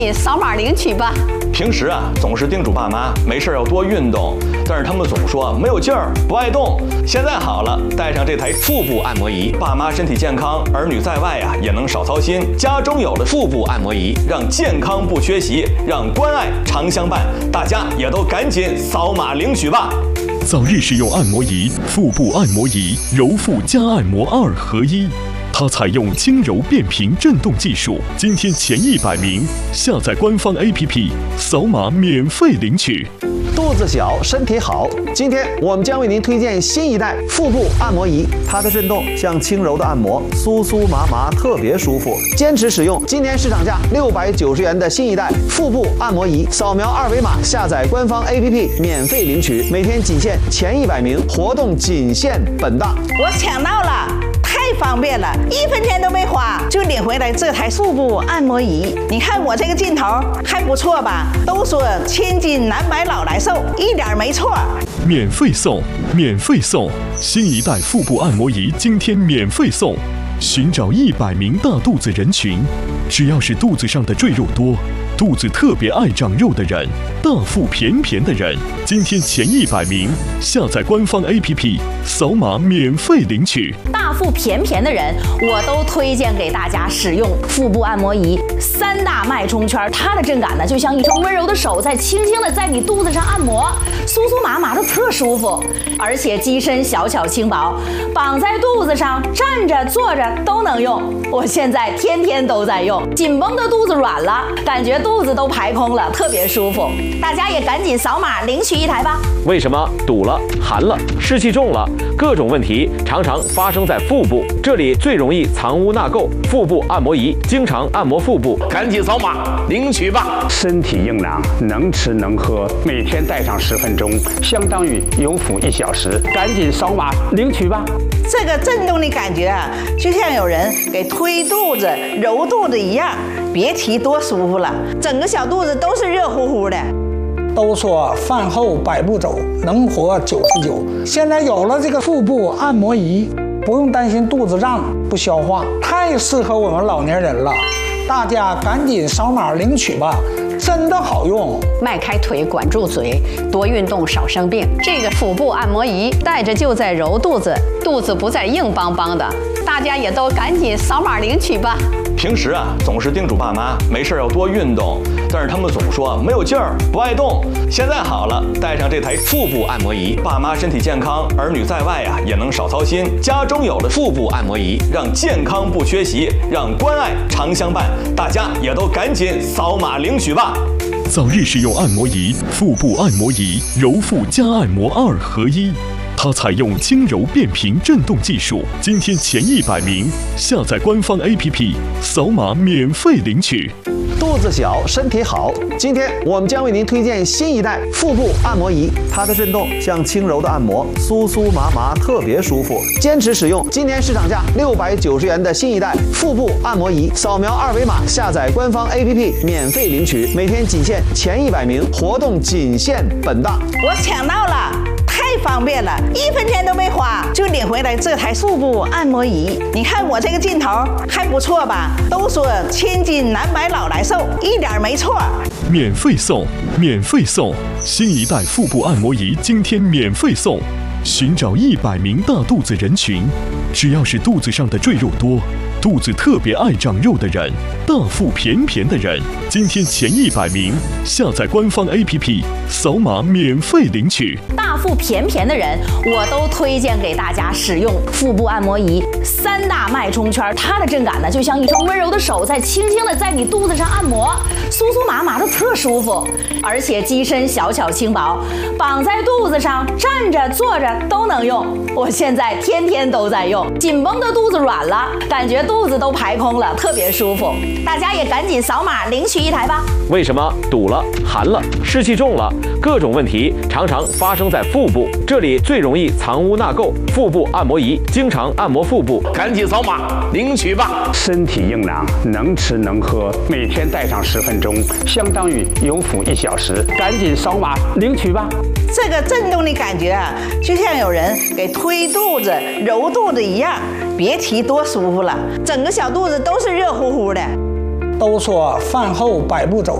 你扫码领取吧。 平时总是叮嘱爸妈没事要多运动，但是他们总说没有劲儿，不爱动。现在好了，带上这台腹部按摩仪，爸妈身体健康，儿女在外也能少操心。家中有了腹部按摩仪，让健康不缺席，让关爱常相伴。大家也都赶紧扫码领取吧。 早日使用按摩仪，腹部按摩仪，揉腹加按摩2合1。它采用轻柔变频震动技术，今天前100名下载官方 APP， 扫码免费领取。 肚子小，身体好。今天我们将为您推荐新一代腹部按摩仪，它的震动像轻柔的按摩，酥酥麻麻，特别舒服。坚持使用今年市场价690元的新一代腹部按摩仪，扫描2维码下载官方 APP 免费领取，每天仅限前100名，活动仅限本档。 我抢到了！太方便了，1分钱都没花就领回来这台腹部按摩仪。你看我这个劲头还不错吧？都说千金难买老来瘦，一点没错。 免费送，免费送！新一代腹部按摩仪今天免费送。寻找100名大肚子人群，只要是肚子上的赘肉多，肚子特别爱长肉的人，大腹便便的人，今天前100名下载官方 APP， 扫码免费领取。 大腹便便的人，我都推荐给大家使用腹部按摩仪，3大脉冲圈，它的震感呢，就像一双温柔的手在轻轻的在你肚子上按摩，酥酥麻麻的特舒服，而且机身小巧轻薄，绑在肚子上，站着坐着都能用。我现在天天都在用，紧绷的肚子软了，感觉肚子都排空了，特别舒服。大家也赶紧扫码领取一台吧。 为什么堵了、寒了、湿气重了，各种问题常常发生在腹部？这里最容易藏污纳垢，腹部按摩仪经常按摩腹部，赶紧扫码领取吧。 身体硬朗，能吃能喝，每天戴上10分钟，相当于有腹1小时，赶紧扫码领取吧。 这个震动的感觉就像有人给推肚子、揉肚子一样，别提多舒服了，整个小肚子都是热乎乎的。 都说饭后100步走，能活99。现在有了这个腹部按摩仪，不用担心肚子胀不消化，太适合我们老年人了。大家赶紧扫码领取吧，真的好用。 迈开腿，管住嘴，多运动少生病。这个腹部按摩仪带着就在揉肚子，肚子不再硬邦邦的。大家也都赶紧扫码领取吧。 平时总是叮嘱爸妈没事要多运动，但是他们总说没有劲儿，不爱动。现在好了，带上这台腹部按摩仪，爸妈身体健康，儿女在外也能少操心。家中有了腹部按摩仪，让健康不缺席，让关爱常相伴。大家也都赶紧扫码领取吧。 早日使用按摩仪，腹部按摩仪，揉腹加按摩2合1。它采用轻柔变频震动技术，今天前100名下载官方 APP， 扫码免费领取。 肚子小，身体好。今天我们将为您推荐新一代腹部按摩仪，它的震动像轻柔的按摩，酥酥麻麻，特别舒服。坚持使用今年市场价690元的新一代腹部按摩仪，扫描2维码下载官方 APP 免费领取，每天仅限前100名，活动仅限本档。 我抢到了！太方便了，1分钱都没花就领回来这台腹部按摩仪。你看我这个劲头还不错吧？都说千金难买老来瘦，一点没错。 免费送，免费送！新一代腹部按摩仪今天免费送。寻找100名大肚子人群，只要是肚子上的赘肉多，肚子特别爱长肉的人，大腹便便的人，今天前100名下载官方 APP， 扫码免费领取。 大腹便便的人，我都推荐给大家使用腹部按摩仪，3大脉冲圈，它的震感呢，就像一双温柔的手在轻轻的在你肚子上按摩，酥酥麻麻的特舒服，而且机身小巧轻薄，绑在肚子上，站着坐着都能用。我现在天天都在用，紧绷的肚子软了，感觉肚子都排空了，特别舒服。大家也赶紧扫码领取一台吧。 为什么堵了、寒了、湿气重了，各种问题常常发生在腹部？这里最容易藏污纳垢，腹部按摩仪经常按摩腹部，赶紧扫码领取吧。 身体硬朗，能吃能喝，每天戴上10分钟，相当于有腹1小时，赶紧扫码领取吧。 这个震动的感觉就像有人给推肚子、揉肚子一样，别提多舒服了，整个小肚子都是热乎乎的。 都说饭后百步走。